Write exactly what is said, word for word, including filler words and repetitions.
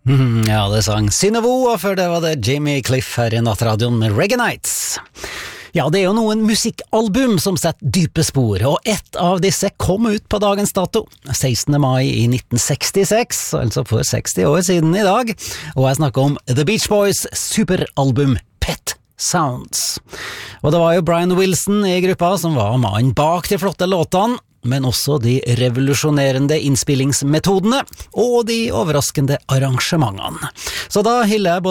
Mm, ja, det sang Synnøvo, og før det var det Jimmy Cliff her i Nattradioen med Reggae Nights. Ja, det er jo noen musikkalbum som setter dype spor, og ett av disse kom ut på dagens dato, sekstende mai i nitten sekstiseks, altså for seksti år siden i dag, og jeg snakker om The Beach Boys superalbum Pet Sounds. Og det var jo Brian Wilson i gruppa som var mannen bak de flotte låtene, men også de revolusjonerende innspillingsmetodene og de overraskende arrangementene. Så da hyller jeg både